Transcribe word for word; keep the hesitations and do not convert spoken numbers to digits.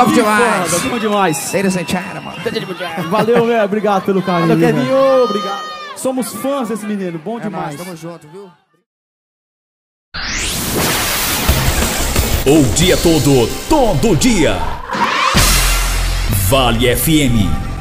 top demais. Foda, bom demais. Ladies and gentlemen. Valeu, velho. Obrigado pelo carinho. Valeu, velho. Kevinho. Obrigado. Somos fãs desse menino. Bom É demais. nóis, tamo junto, viu? O dia todo, todo dia. Vale F M.